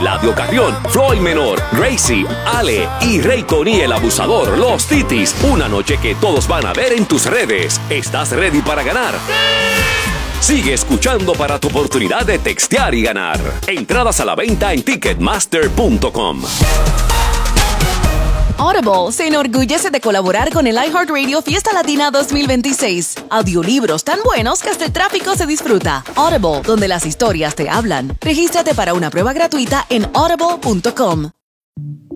Ladio Carrión, Floyd Menor, Gracie, Ale y Ray Connie el abusador, los Titis. Una noche que todos van a ver en tus redes. ¿Estás ready para ganar? Sigue escuchando para tu oportunidad de textear y ganar. Entradas a la venta en Ticketmaster.com. Audible se enorgullece de colaborar con el iHeartRadio Fiesta Latina 2026. Audiolibros tan buenos que hasta el tráfico se disfruta. Audible, donde las historias te hablan. Regístrate para una prueba gratuita en audible.com.